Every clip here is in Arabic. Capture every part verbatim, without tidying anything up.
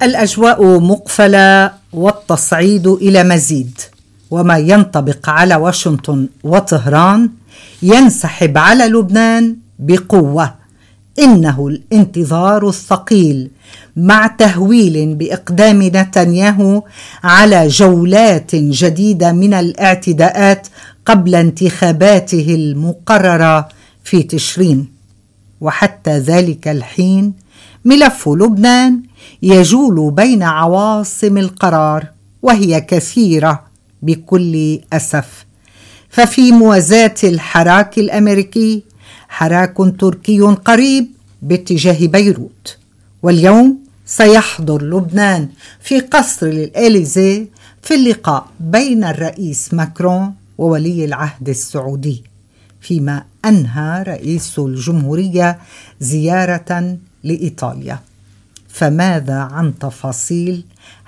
الأجواء مقفلة والتصعيد إلى مزيد، وما ينطبق على واشنطن وطهران ينسحب على لبنان بقوة. إنه الانتظار الثقيل مع تهويل بإقدام نتنياهو على جولات جديدة من الاعتداءات قبل انتخاباته المقررة في تشرين. وحتى ذلك الحين ملف لبنان يجول بين عواصم القرار، وهي كثيرة بكل أسف. ففي موازاة الحراك الأمريكي حراك تركي قريب باتجاه بيروت، واليوم سيحضر لبنان في قصر الإليزيه في اللقاء بين الرئيس ماكرون وولي العهد السعودي، فيما أنهى رئيس الجمهورية زيارة لإيطاليا. فماذا عن تفاصيل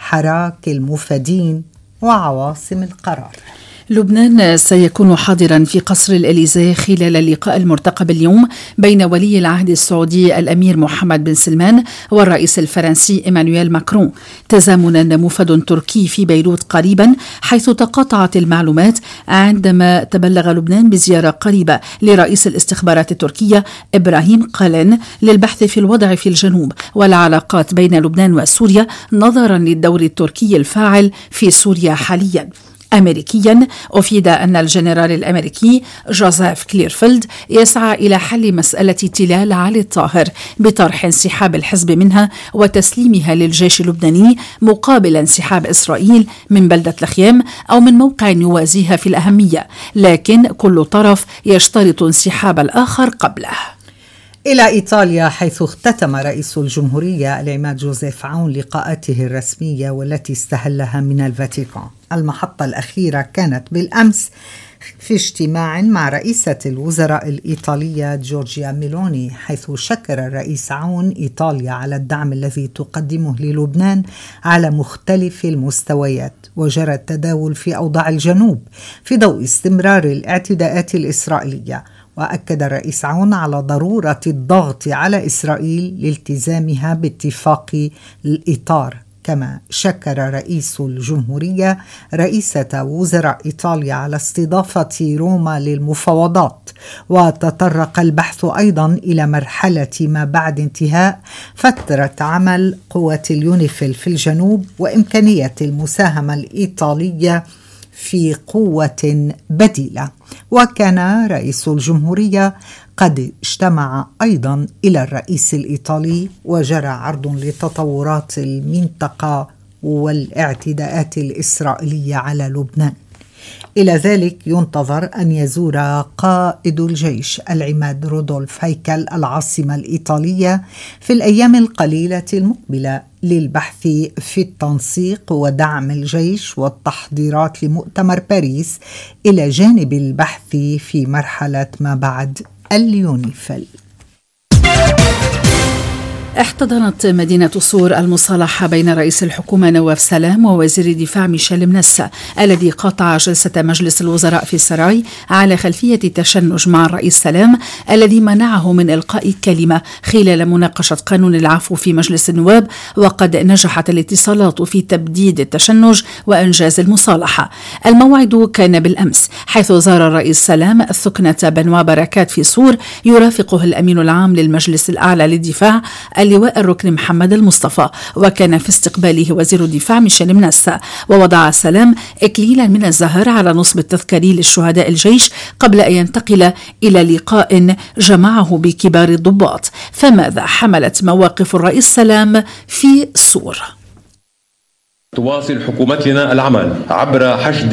حراك المفادين وعواصم القرار؟ لبنان سيكون حاضرا في قصر الإليزيه خلال اللقاء المرتقب اليوم بين ولي العهد السعودي الأمير محمد بن سلمان والرئيس الفرنسي إيمانويل ماكرون، تزامنا مفد تركي في بيروت قريبا، حيث تقاطعت المعلومات عندما تبلغ لبنان بزيارة قريبة لرئيس الاستخبارات التركية إبراهيم قالن للبحث في الوضع في الجنوب والعلاقات بين لبنان وسوريا نظرا للدور التركي الفاعل في سوريا حاليا. أمريكيا أفيد أن الجنرال الأمريكي جوزيف كليرفيلد يسعى إلى حل مسألة تلال علي الطاهر بطرح انسحاب الحزب منها وتسليمها للجيش اللبناني مقابل انسحاب إسرائيل من بلدة الخيام أو من موقع يوازيها في الأهمية، لكن كل طرف يشترط انسحاب الآخر قبله. إلى إيطاليا، حيث اختتم رئيس الجمهورية العماد جوزيف عون لقاءاته الرسمية والتي استهلها من الفاتيكان. المحطة الأخيرة كانت بالأمس في اجتماع مع رئيسة الوزراء الإيطالية جورجيا ميلوني، حيث شكر الرئيس عون إيطاليا على الدعم الذي تقدمه للبنان على مختلف المستويات. وجرى التداول في أوضاع الجنوب في ضوء استمرار الاعتداءات الإسرائيلية. وأكد الرئيس عون على ضرورة الضغط على إسرائيل لالتزامها باتفاق الإطار. كما شكر رئيس الجمهورية رئيسة وزراء إيطاليا على استضافة روما للمفاوضات، وتطرق البحث أيضا إلى مرحلة ما بعد انتهاء فترة عمل قوة اليونيفيل في الجنوب وإمكانية المساهمة الإيطالية في قوة بديلة. وكان رئيس الجمهورية قد اجتمع أيضا إلى الرئيس الإيطالي وجرى عرض لتطورات المنطقة والاعتداءات الإسرائيلية على لبنان. إلى ذلك ينتظر أن يزور قائد الجيش العماد رودولف هيكل العاصمة الإيطالية في الأيام القليلة المقبلة للبحث في التنسيق ودعم الجيش والتحضيرات لمؤتمر باريس، إلى جانب البحث في مرحلة ما بعد اليونيفيل. احتضنت مدينة صور المصالحة بين رئيس الحكومة نواف سلام ووزير الدفاع ميشيل منسة، الذي قاطع جلسة مجلس الوزراء في السراي على خلفية تشنج مع الرئيس سلام الذي منعه من إلقاء كلمة خلال مناقشة قانون العفو في مجلس النواب. وقد نجحت الاتصالات في تبديد التشنج وإنجاز المصالحة. الموعد كان بالأمس، حيث زار الرئيس سلام ثكنة بنوا بركات في صور يرافقه الأمين العام للمجلس الأعلى للدفاع اللواء الركن محمد المصطفى، وكان في استقباله وزير الدفاع ميشيل منسة. ووضع سلام إكليلا من الزهر على نصب التذكاري للشهداء الجيش قبل أن ينتقل إلى لقاء جمعه بكبار الضباط. فماذا حملت مواقف الرئيس سلام في صور؟ تواصل حكومتنا العمل عبر حشد